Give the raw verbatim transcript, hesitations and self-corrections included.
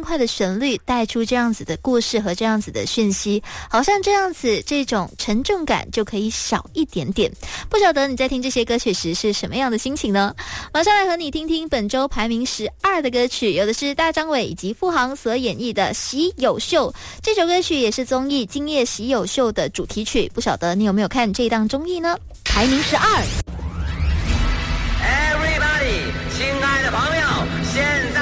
快的旋律带出这样子的故事和这样子的讯息，好像这样子这种沉重感就可以少一点点。不晓得你在听这些歌曲时是什么样的心情呢？马上来和你听听本周排名十二的歌曲，有的是大张伟以及傅航所演绎的《喜友秀》，这首歌曲也是综艺《今夜喜友秀》的主题曲，不晓得你有没有看这档综艺呢？排名十二。